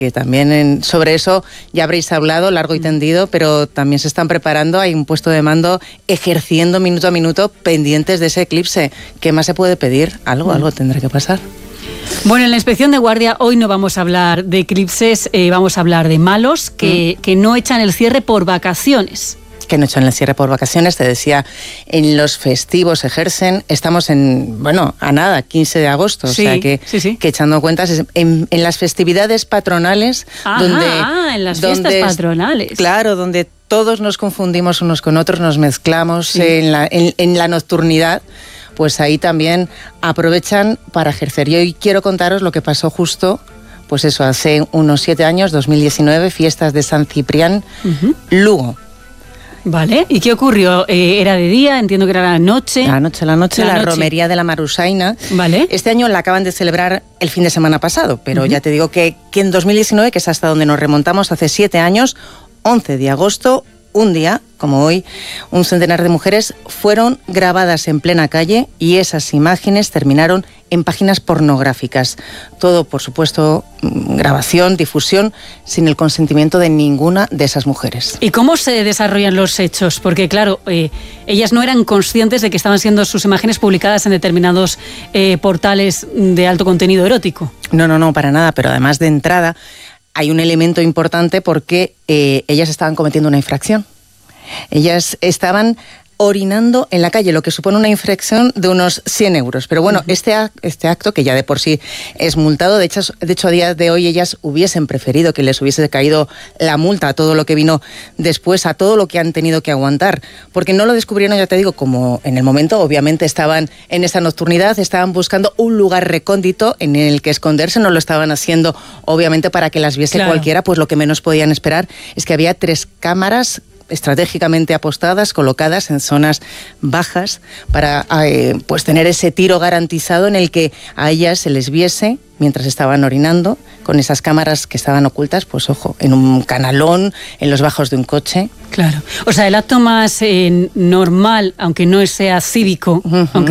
que también sobre eso ya habréis hablado largo y tendido, pero también se están preparando, hay un puesto de mando ejerciendo minuto a minuto pendientes de ese eclipse. ¿Qué más se puede pedir? Algo tendrá que pasar. Bueno, en la inspección de guardia hoy no vamos a hablar de eclipses, vamos a hablar de malos que no echan el cierre por vacaciones. Que no echan el cierre por vacaciones, te decía, en los festivos ejercen, estamos a nada, 15 de agosto, sí, o sea que echando cuentas, en las festividades patronales, en las fiestas patronales. Claro, donde todos nos confundimos unos con otros, nos mezclamos en la nocturnidad, pues ahí también aprovechan para ejercer. Y hoy quiero contaros lo que pasó justo, pues eso, hace unos 7 años, 2019, fiestas de San Ciprián, Lugo. Vale, ¿y qué ocurrió? ¿Era de día? Entiendo que era la noche. La noche, romería de la Marusaina. Vale. Este año la acaban de celebrar el fin de semana pasado, pero ya te digo que en 2019, que es hasta donde nos remontamos, hace 7 años, 11 de agosto, un día, como hoy, un centenar de mujeres fueron grabadas en plena calle y esas imágenes terminaron en páginas pornográficas. Todo, por supuesto, grabación, difusión, sin el consentimiento de ninguna de esas mujeres. ¿Y cómo se desarrollan los hechos? Porque, claro, ellas no eran conscientes de que estaban siendo sus imágenes publicadas en determinados portales de alto contenido erótico. No, para nada, pero además de entrada hay un elemento importante porque ellas estaban cometiendo una infracción. Ellas estaban orinando en la calle, lo que supone una infracción de unos 100 euros. Pero bueno, este acto, que ya de por sí es multado, de hecho a día de hoy ellas hubiesen preferido que les hubiese caído la multa a todo lo que vino después, a todo lo que han tenido que aguantar, porque no lo descubrieron, ya te digo, como en el momento, obviamente estaban en esa nocturnidad, estaban buscando un lugar recóndito en el que esconderse, no lo estaban haciendo obviamente para que las viese cualquiera, pues lo que menos podían esperar es que había 3 cámaras estratégicamente apostadas, colocadas en zonas bajas para pues tener ese tiro garantizado en el que a ellas se les viese mientras estaban orinando, con esas cámaras que estaban ocultas, pues ojo, en un canalón, en los bajos de un coche. Claro. O sea, el acto más normal, aunque no sea cívico,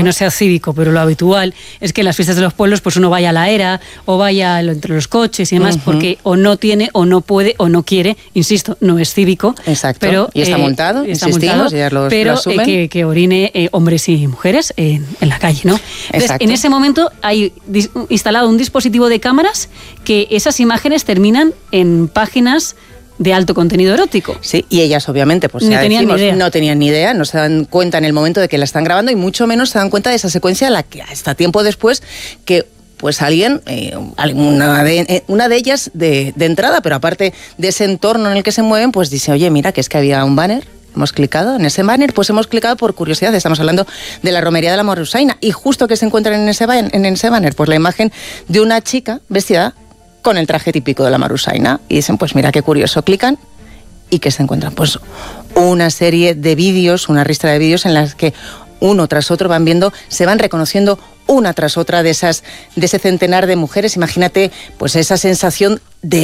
pero lo habitual es que en las fiestas de los pueblos pues uno vaya a la era o vaya entre los coches y demás, porque o no tiene, o no puede, o no quiere, insisto, no es cívico. Exacto. Pero, y está montado, insistimos, ya lo asumen. Que orine hombres y mujeres en la calle, ¿no? Entonces, en ese momento hay instalado un dispositivo de cámaras que esas imágenes terminan en páginas de alto contenido erótico. Sí, y ellas obviamente pues no tenían ni idea, no se dan cuenta en el momento de que la están grabando y mucho menos se dan cuenta de esa secuencia a la que hasta tiempo después que pues alguien, una de ellas de entrada, pero aparte de ese entorno en el que se mueven, pues dice, oye, mira, que es que había un banner. Hemos clicado en ese banner, pues hemos clicado por curiosidad, estamos hablando de la romería de la Marusaina, y justo que se encuentran en ese banner, pues la imagen de una chica vestida con el traje típico de la Marusaina, y dicen, pues mira qué curioso, clican, y que se encuentran pues una serie de vídeos, una ristra de vídeos en las que uno tras otro van viendo, se van reconociendo una tras otra de ese centenar de mujeres. Imagínate pues esa sensación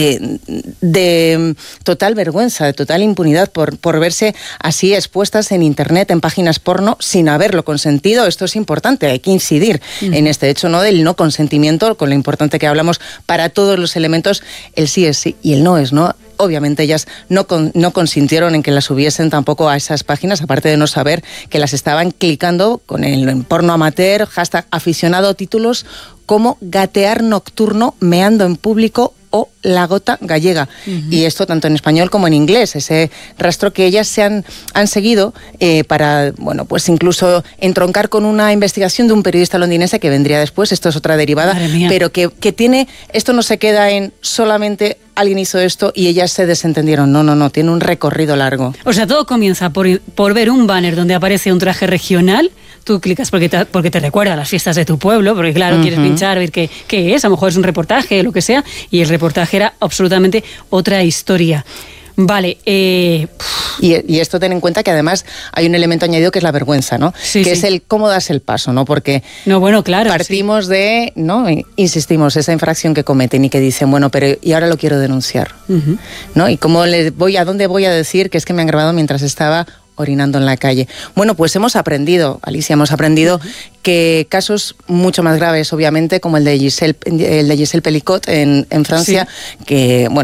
de total vergüenza, de total impunidad por verse así expuestas en internet, en páginas porno, sin haberlo consentido. Esto es importante, hay que incidir en este hecho, ¿no?, del no consentimiento, con lo importante que hablamos para todos los elementos, el sí es sí y el no es no. Obviamente ellas no consintieron en que las subiesen tampoco a esas páginas, aparte de no saber que las estaban clicando con el porno amateur, #aficionado, títulos como gatear nocturno, meando en público o la gota gallega. Y esto tanto en español como en inglés, ese rastro que ellas han seguido para, bueno, pues incluso entroncar con una investigación de un periodista londinense que vendría después, esto es otra derivada, pero que tiene, esto no se queda en solamente alguien hizo esto y ellas se desentendieron, no, tiene un recorrido largo. O sea, todo comienza por ver un banner donde aparece un traje regional, tú clicas porque te recuerda a las fiestas de tu pueblo, porque claro, quieres pinchar, ver qué es, a lo mejor es un reportaje, lo que sea, y el reportaje era absolutamente otra historia. Vale. Y esto ten en cuenta que además hay un elemento añadido que es la vergüenza, ¿no? Sí, que es el cómo das el paso, ¿no? Porque claro, partimos de, ¿no?, insistimos, esa infracción que cometen y que dicen, bueno, pero y ahora lo quiero denunciar, ¿no? Y cómo a dónde voy a decir que es que me han grabado mientras estaba orinando en la calle. Bueno, pues hemos aprendido, Alicia, que casos mucho más graves, obviamente, como el de Giselle Pelicot en Francia, que,